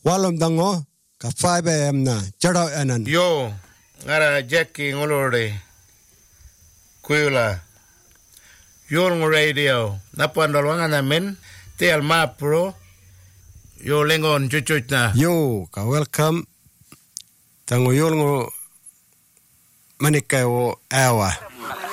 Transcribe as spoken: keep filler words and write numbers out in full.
walom dango ka five a m na charo anan yo ngara Jackie ngolore kuila yor ng radio napandol wanga men te alma pro yo lengon chuchuch na yo ka welcome tango yor ngo manikayo awa